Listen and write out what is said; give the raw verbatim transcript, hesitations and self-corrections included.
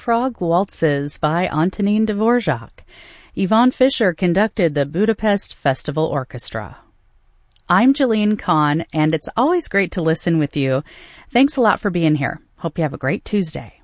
Prague Waltzes by Antonin Dvorak. Yvonne Fisher conducted the Budapest Festival Orchestra. I'm Jalene Kahn, and it's always great to listen with you. Thanks a lot for being here. Hope you have a great Tuesday.